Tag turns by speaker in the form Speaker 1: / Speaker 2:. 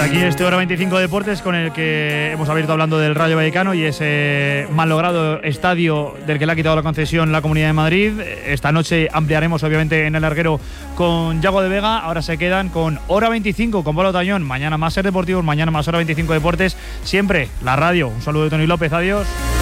Speaker 1: aquí este Hora 25 Deportes con el que hemos abierto hablando del Rayo Vallecano y ese mal logrado estadio del que le ha quitado la concesión la Comunidad de Madrid. Esta noche ampliaremos obviamente en el larguero con Yago de Vega. Ahora se quedan con Hora 25 con Pablo Tañón. Mañana más Ser Deportivos, mañana más Hora 25 Deportes. Siempre la radio. Un saludo de Tony López. Adiós.